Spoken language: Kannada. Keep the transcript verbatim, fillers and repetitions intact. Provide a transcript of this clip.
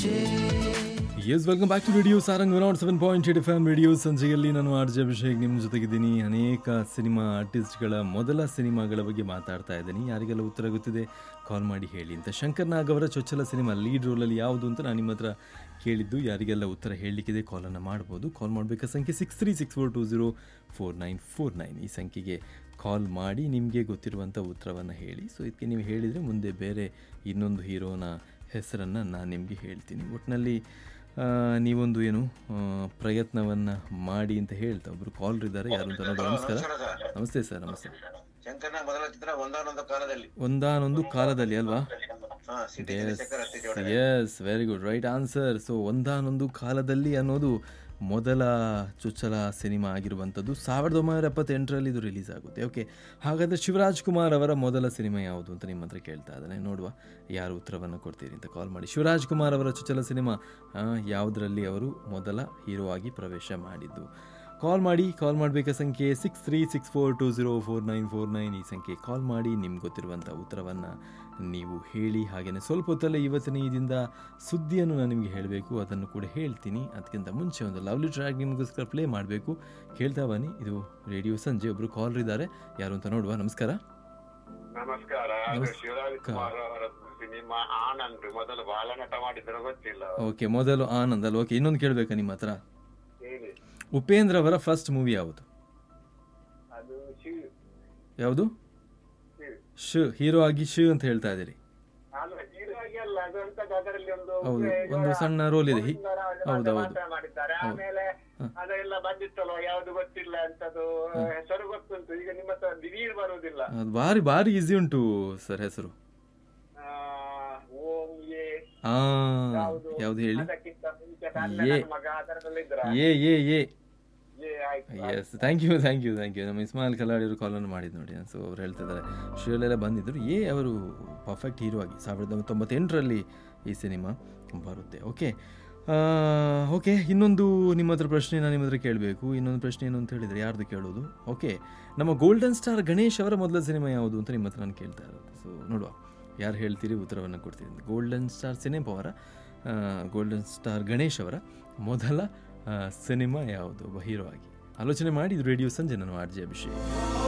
ಸಂಜೆ. S welcome back to radio Sarang one not seven point eight F M radio ಸಂಜೆಯಲ್ಲಿ ನಾನು ಆರ್ ಜೆ ಅಭಿಷೇಕ್ ನಿಮ್ಮ ಜೊತೆಗಿದ್ದೀನಿ. ಅನೇಕ ಸಿನಿಮಾ ಆರ್ಟಿಸ್ಟ್ಗಳ ಮೊದಲ ಸಿನಿಮಾಗಳ ಬಗ್ಗೆ ಮಾತಾಡ್ತಾ ಇದ್ದೀನಿ. ಯಾರಿಗೆಲ್ಲ ಉತ್ತರ ಗೊತ್ತಿದೆ ಕಾಲ್ ಮಾಡಿ ಹೇಳಿ ಅಂತ. ಶಂಕರ್ ನಾಗ್ ಅವರ ಚೊಚ್ಚಲ ಸಿನಿಮಾ ಲೀಡ್ ರೋಲಲ್ಲಿ ಯಾವುದು ಅಂತ ನಾನು ನಿಮ್ಮ ಹತ್ರ ಕೇಳಿದ್ದು. ಯಾರಿಗೆಲ್ಲ ಉತ್ತರ ಹೇಳಲಿಕ್ಕಿದೆ ಕಾಲನ್ನು ಮಾಡ್ಬೋದು. ಕಾಲ್ ಮಾಡಬೇಕಾ ಸಂಖ್ಯೆ six three six four to zero four nine four nine ಈ ಸಂಖ್ಯೆಗೆ ಕಾಲ್ ಮಾಡಿ ನಿಮಗೆ ಗೊತ್ತಿರುವಂಥ ಉತ್ತರವನ್ನು ಹೇಳಿ. ಸೊ ಇದಕ್ಕೆ ನೀವು ಹೇಳಿದರೆ ಮುಂದೆ ಬೇರೆ ಇನ್ನೊಂದು ಹೀರೋನ ಹೆಸರನ್ನು ನಾನು ನಿಮಗೆ ಹೇಳ್ತೀನಿ. ಒಟ್ಟಿನಲ್ಲಿ ನೀವೊಂದು ಏನು ಪ್ರಯತ್ನವನ್ನು ಮಾಡಿ ಅಂತ ಹೇಳ್ತಾ ಒಬ್ಬರು ಕಾಲರ್ ಇದ್ದಾರೆ. ಯಾರು ಅಂತ ನೋಡಿ. ನಮಸ್ಕಾರ. ನಮಸ್ತೆ ಸರ್. ನಮಸ್ತೆ. ಒಂದಾನೊಂದು ಕಾಲದಲ್ಲಿ ಅಲ್ವಾ? S, very good, right answer. So ಒಂದಾನೊಂದು ಕಾಲದಲ್ಲಿ ಅನ್ನೋದು ಮೊದಲ ಚೊಚ್ಚಲ ಸಿನಿಮಾ ಆಗಿರುವಂಥದ್ದು. ಸಾವಿರದ ಒಂಬೈನೂರ ಎಪ್ಪತ್ತೆಂಟರಲ್ಲಿ ಇದು ರಿಲೀಸ್ ಆಗುತ್ತೆ. ಓಕೆ, ಹಾಗಾದರೆ ಶಿವರಾಜ್ ಕುಮಾರ್ ಅವರ ಮೊದಲ ಸಿನಿಮಾ ಯಾವುದು ಅಂತ ನಿಮ್ಮ ಹತ್ರ ಕೇಳ್ತಾ ಇದ್ದಾನೆ. ನೋಡುವ ಯಾರು ಉತ್ತರವನ್ನು ಕೊಡ್ತೀರಿ ಅಂತ ಕಾಲ್ ಮಾಡಿ. ಶಿವರಾಜ್ ಕುಮಾರ್ ಅವರ ಚೊಚ್ಚಲ ಸಿನಿಮಾ ಯಾವುದರಲ್ಲಿ ಅವರು ಮೊದಲ ಹೀರೋ ಆಗಿ ಪ್ರವೇಶ ಮಾಡಿದ್ದು? ಕಾಲ್ ಮಾಡಿ. ಕಾಲ್ ಮಾಡಬೇಕಾ ಸಂಖ್ಯೆ six three six four to zero four nine four nine ಈ ಸಂಖ್ಯೆ ಕಾಲ್ ಮಾಡಿ ನಿಮ್ಗೆ ಗೊತ್ತಿರುವಂಥ ಉತ್ತರವನ್ನು ನೀವು ಹೇಳಿ. ಹಾಗೆಯೇ ಸ್ವಲ್ಪ ಹೊತ್ತಲ್ಲೇ ಇವತ್ತಿನ ಇದರಿಂದ ಸುದ್ದಿಯನ್ನು ನಾನು ನಿಮಗೆ ಹೇಳಬೇಕು, ಅದನ್ನು ಕೂಡ ಹೇಳ್ತೀನಿ. ಅದಕ್ಕಿಂತ ಮುಂಚೆ ಒಂದು ಲವ್ಲಿ ಟ್ರ್ಯಾಕ್ ನಿಮಗೋಸ್ಕರ ಪ್ಲೇ ಮಾಡಬೇಕು. ಕೇಳ್ತಾ ಬನ್ನಿ. ಇದು ರೇಡಿಯೋ ಸಂಜೆ. ಒಬ್ಬರು ಕಾಲರ್ ಇದ್ದಾರೆ. ಯಾರು ಅಂತ ನೋಡುವ. ನಮಸ್ಕಾರ. ನಮಸ್ಕಾರ. ಶಿವರಾಜ್ ಕುಮಾರ್ ಅವರ ಸಿನಿಮಾ ಆನಂದ್ ಮೊದಲು ಬಾಲನಟ ಮಾಡಿದ್ರು ಗೊತ್ತಿಲ್ಲ. ಓಕೆ, ಮೊದಲು ಆನಂದ್ ಅಲ್ವಾ? ಓಕೆ, ಇನ್ನೊಂದು ಕೇಳಬೇಕಾ ನಿಮ್ಮ ಹತ್ರ? ಉಪೇಂದ್ರ ಅವರ ಫಸ್ಟ್ ಮೂವಿ ಯಾವುದು? ಯಾವುದು? ಶ್ ಹೀರೋ ಆಗಿ ಶ್ ಅಂತ ಹೇಳ್ತಾ ಇದ್ದೀರಿ. ಹೌದು, ಒಂದು ಸಣ್ಣ ರೋಲ್ ಇದೆ. ಹೌದೌದು, ಅದೆಲ್ಲ ಬಂದಿತ್ತಲ್ವ, ಯಾವ್ದು ಗೊತ್ತಿಲ್ಲ ಅಂತದ್ದು ಹೆಸರು ಗೊತ್ತುಂಟು, ಈಗ ನಿಮ್ಮ ಹತ್ರ ದಿಢೀರ್ ಬರುವುದಿಲ್ಲ. ಅದು ಭಾರಿ ಭಾರಿ ಈಸಿ ಉಂಟು ಸರ್ ಹೆಸರು. ಹಾ, ಯಾವ್ದು ಹೇಳಿ? ಏ ಏ ಏ S, thank you thank you thank you ನಮ್ಮ ಇಸ್ಮಾಯಿಲ್ ಕಲಾಡಿಯವರು ಕಾಲನ್ನು ಮಾಡಿದ್ದು ನೋಡಿ. ಸೊ ಅವ್ರು ಹೇಳ್ತಾ ಇದ್ದಾರೆ ಶ್ರೀಯಲ್ಲೆಲ್ಲ ಬಂದಿದ್ದರು. ಏ ಅವರು ಪರ್ಫೆಕ್ಟ್ ಹೀರೋ ಆಗಿ ಸಾವಿರದ ಒಂಬೈನೂರ ತೊಂಬತ್ತೆಂಟರಲ್ಲಿ ಈ ಸಿನಿಮಾ ಬರುತ್ತೆ. ಓಕೆ ಓಕೆ ಇನ್ನೊಂದು ನಿಮ್ಮ ಹತ್ರ ಪ್ರಶ್ನೆ ನಾನು ನಿಮ್ಮ ಹತ್ರ ಕೇಳಬೇಕು. ಇನ್ನೊಂದು ಪ್ರಶ್ನೆ ಏನು ಅಂತ ಹೇಳಿದರೆ ಯಾರ್ದು ಕೇಳೋದು? ಓಕೆ, ನಮ್ಮ ಗೋಲ್ಡನ್ ಸ್ಟಾರ್ ಗಣೇಶ್ ಅವರ ಮೊದಲ ಸಿನಿಮಾ ಯಾವುದು ಅಂತ ನಿಮ್ಮ ಹತ್ರ ನಾನು ಕೇಳ್ತಾ ಇರೋದು. ಸೊ ನೋಡುವ ಯಾರು ಹೇಳ್ತೀರಿ, ಉತ್ತರವನ್ನು ಕೊಡ್ತೀನಿ. ಗೋಲ್ಡನ್ ಸ್ಟಾರ್ ಸಿನಿಮಾ ಅವರ ಗೋಲ್ಡನ್ ಸ್ಟಾರ್ ಗಣೇಶ್ ಅವರ ಮೊದಲ ಸಿನಿಮಾ ಯಾವುದು ಒಬ್ಬ ಹೀರೋ ಆಗಿ? ಆಲೋಚನೆ ಮಾಡಿ. ಇದು ರೇಡಿಯೋ ಸಂಜೆ. ನಾನು ಆರ್ ಜೆ ಅಭಿಷೇಕ್.